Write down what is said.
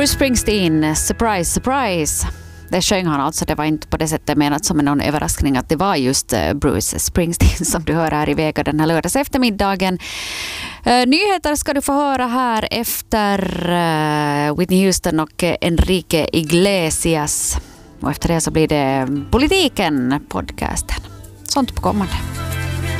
Bruce Springsteen, surprise, surprise. Det sjöng han alltså, det var inte på det sättet menat som en överraskning att det var just Bruce Springsteen som du hör här i Vega den här lördags eftermiddagen. Nyheter ska du få höra här efter Whitney Houston och Enrique Iglesias. Och efter det så blir det Politiken, podcasten. Sånt på kommande.